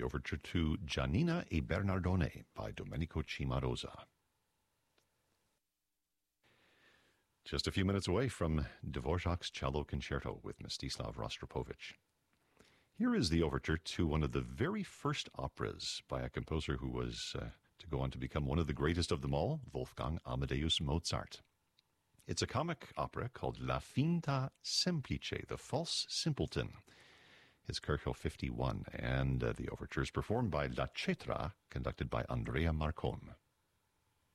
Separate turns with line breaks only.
overture to Giannina e Bernardone by Domenico Cimarosa. Just a few minutes away from Dvorak's Cello Concerto with Mstislav Rostropovich. Here is the overture to one of the very first operas by a composer who was to go on to become one of the greatest of them all, Wolfgang Amadeus Mozart. It's a comic opera called La Finta Semplice, The False Simpleton. It's Kirchhoff 51, and the overture is performed by La Cetra, conducted by Andrea Marcon.